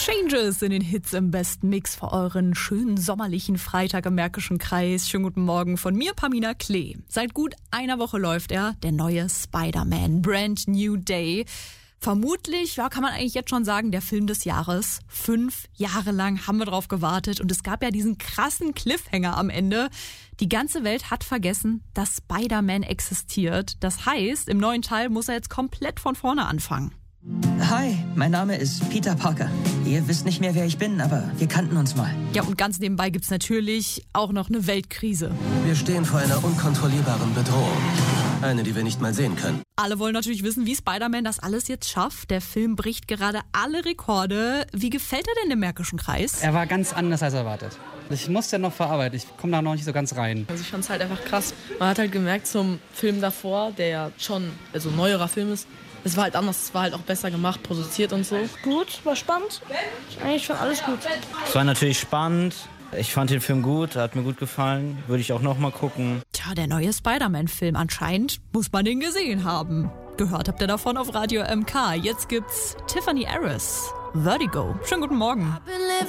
Changes in den Hits im besten Mix für euren schönen sommerlichen Freitag im Märkischen Kreis. Schönen guten Morgen von mir, Pamina Klee. Seit gut einer Woche läuft der neue Spider-Man, Brand New Day. Vermutlich, kann man eigentlich jetzt schon sagen, der Film des Jahres. 5 Jahre lang haben wir drauf gewartet und es gab ja diesen krassen Cliffhanger am Ende. Die ganze Welt hat vergessen, dass Spider-Man existiert. Das heißt, im neuen Teil muss er jetzt komplett von vorne anfangen. Hi, mein Name ist Peter Parker. Ihr wisst nicht mehr, wer ich bin, aber wir kannten uns mal. Ja, und ganz nebenbei gibt's natürlich auch noch eine Weltkrise. Wir stehen vor einer unkontrollierbaren Bedrohung. Eine, die wir nicht mal sehen können. Alle wollen natürlich wissen, wie Spider-Man das alles jetzt schafft. Der Film bricht gerade alle Rekorde. Wie gefällt er denn dem Märkischen Kreis? Er war ganz anders als erwartet. Ich musste noch verarbeiten, ich komme da noch nicht so ganz rein. Also ich fand es halt einfach krass. Man hat halt gemerkt zum Film davor, der ja schon ein neuerer Film ist, es war halt anders, es war halt auch besser gemacht, produziert und so. Gut, war spannend. Eigentlich schon alles gut. Es war natürlich spannend. Ich fand den Film gut, hat mir gut gefallen. Würde ich auch noch mal gucken. Tja, der neue Spider-Man-Film. Anscheinend muss man den gesehen haben. Gehört habt ihr davon auf Radio MK. Jetzt gibt's Tiffany Harris, Vertigo. Schönen guten Morgen.